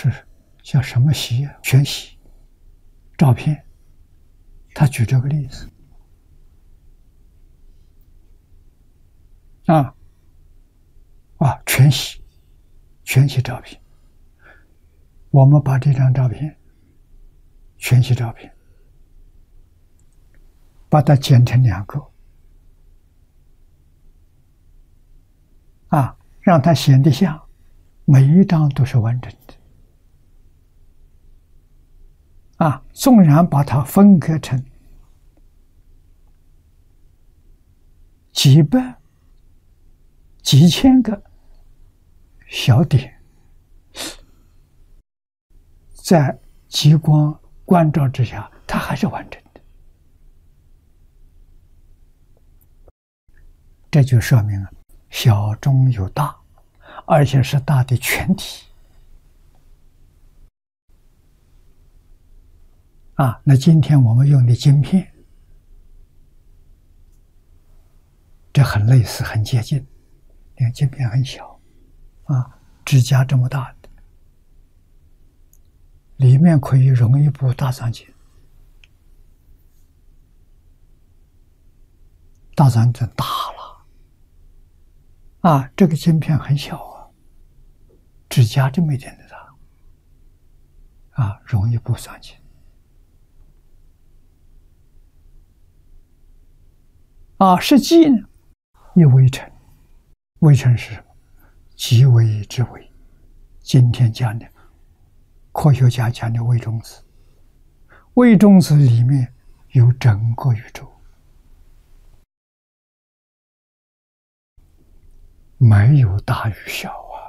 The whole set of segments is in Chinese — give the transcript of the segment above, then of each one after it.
是叫什么息啊？全息照片，他举这个例子全息照片。我们把这张照片，全息照片，把它剪成2个，让它显得像每一张都是完整的。纵然把它分割成几百、几千个小点，在极光关照之下，它还是完整的。这就说明了小中有大，而且是大的全体。那今天我们用的晶片，这很类似，很接近。你看晶片很小，指甲这么大的，里面可以容一部大藏经。大藏经大了，这个晶片很小指甲这么一点的大，容一部藏经。实际呢，一微尘，微尘是什么？极微之微。今天讲的科学家讲的微中子，微中子里面有整个宇宙，没有大与小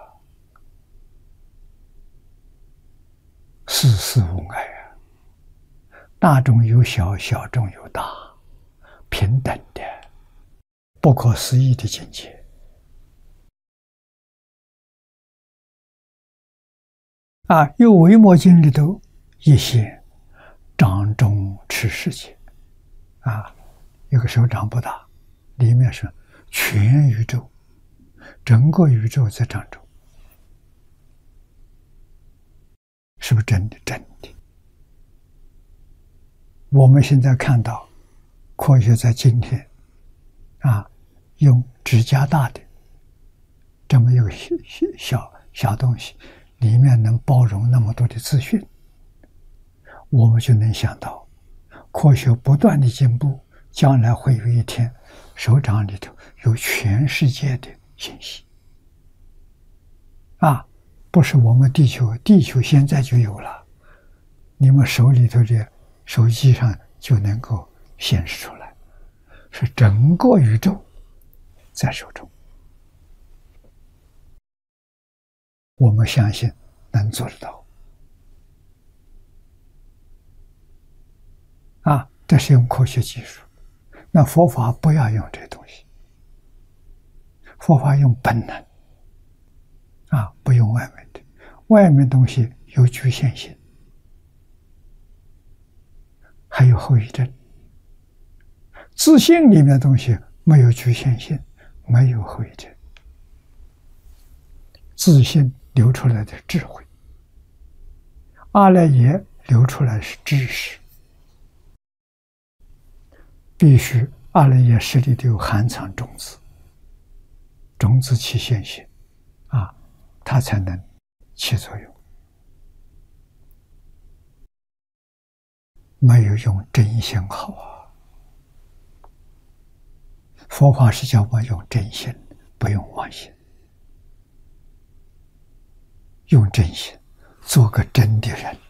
事事无碍大中有小，小中有大，平等的不可思议的境界。有维摩经里头一些掌中持世界，有个手掌不大，里面是全宇宙，整个宇宙在掌中，是不是真的？真的。我们现在看到科学在今天用指甲大的这么一个小东西，里面能包容那么多的资讯，我们就能想到科学不断的进步，将来会有一天手掌里头有全世界的信息不是我们地球现在就有了，你们手里头的手机上就能够显示出来，是整个宇宙在手中。我们相信能做得到这是用科学技术。那佛法不要用这东西，佛法用本能不用外面的，外面东西有局限性，还有后遗症。自信里面的东西没有局限性，没有后遗症。自信流出来的智慧，阿赖耶流出来是知识，必须阿赖耶识里头有含藏种子，种子起现行它才能起作用。没有用真心好佛法是叫我用真心，不用妄心。用真心做个真的人，